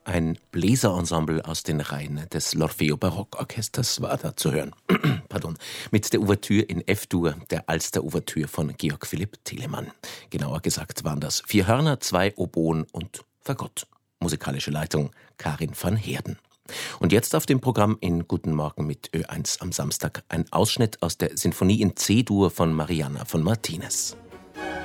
Ein Bläserensemble aus den Reihen des L'Orfeo Barockorchesters war da zu hören. Pardon. Mit der Ouvertüre in F-Dur, der Alster-Ouvertüre von Georg Philipp Telemann. Genauer gesagt waren das 4 Hörner, 2 Oboen und Fagott. Musikalische Leitung Karin van Heerden. Und jetzt auf dem Programm in Guten Morgen mit Ö1 am Samstag ein Ausschnitt aus der Sinfonie in C-Dur von Marianna von Martinez.